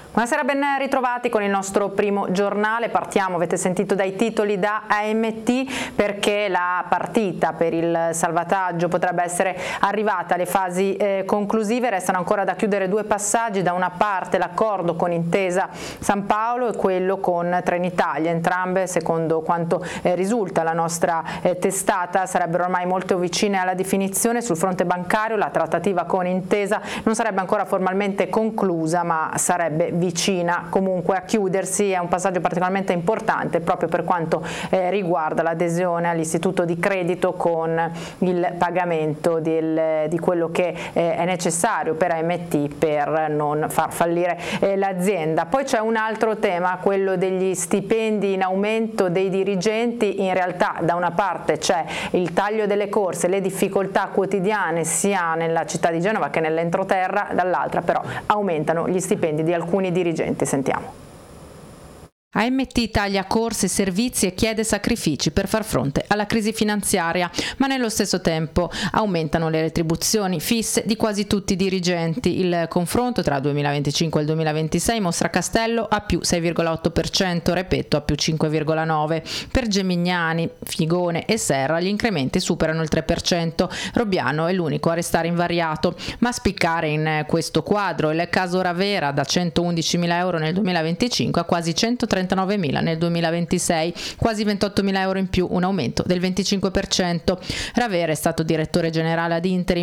Buonasera, ben ritrovati con il nostro primo giornale. Partiamo, avete sentito dai titoli, da AMT, perché la partita per il salvataggio potrebbe essere arrivata alle fasi conclusive. Restano ancora da chiudere due passaggi: da una parte l'accordo con Intesa San Paolo e quello con Trenitalia. Entrambe, secondo quanto risulta alla nostra testata, sarebbero ormai molto vicine alla definizione. Sul fronte bancario la trattativa con Intesa non sarebbe ancora formalmente conclusa, ma sarebbe vicina comunque a chiudersi. È un passaggio particolarmente importante proprio per quanto riguarda l'adesione all'istituto di credito con il pagamento di quello che è necessario per AMT per non far fallire l'azienda. Poi c'è un altro tema, quello degli stipendi in aumento dei dirigenti. In realtà da una parte c'è il taglio delle corse, le difficoltà quotidiane sia nella città di Genova che nell'entroterra, dall'altra però aumentano gli stipendi di alcuni dirigenti. Sentiamo. AMT taglia corse e servizi e chiede sacrifici per far fronte alla crisi finanziaria, ma nello stesso tempo aumentano le retribuzioni fisse di quasi tutti i dirigenti. Il confronto tra il 2025 e il 2026 mostra Castello a più 6,8%, Repetto a più 5,9%. Per Gemignani, Figone e Serra gli incrementi superano il 3%. Robbiano è l'unico a restare invariato, ma a spiccare in questo quadro il caso Ravera, da 111.000 euro nel 2025 a quasi 139.000 nel 2026, quasi 28.000 euro in più, un aumento del 25%. Ravera è stato direttore generale ad interim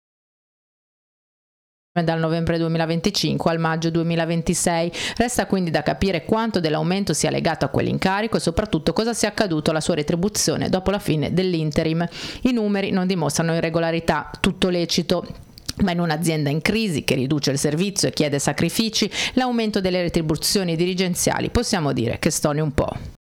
dal novembre 2025 al maggio 2026. Resta quindi da capire quanto dell'aumento sia legato a quell'incarico e soprattutto cosa sia accaduto alla sua retribuzione dopo la fine dell'interim. I numeri non dimostrano irregolarità, tutto lecito. Ma in un'azienda in crisi che riduce il servizio e chiede sacrifici, l'aumento delle retribuzioni dirigenziali possiamo dire che stoni un po'.